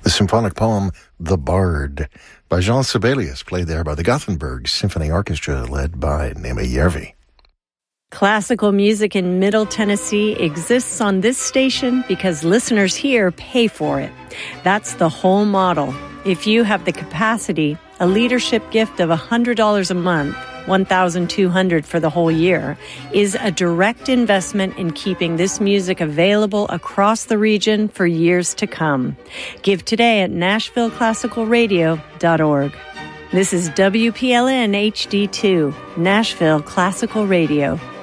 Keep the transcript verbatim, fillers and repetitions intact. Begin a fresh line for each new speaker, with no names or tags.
The symphonic poem, The Bard, by Jean Sibelius, played there by the Gothenburg Symphony Orchestra, led by Nema Järvi.
Classical music in Middle Tennessee exists on this station because listeners here pay for it. That's the whole model. If you have the capacity, a leadership gift of one hundred dollars a month, one thousand two hundred dollars for the whole year, is a direct investment in keeping this music available across the region for years to come. Give today at nashville classical radio dot org. This is W P L N H D two, Nashville Classical Radio.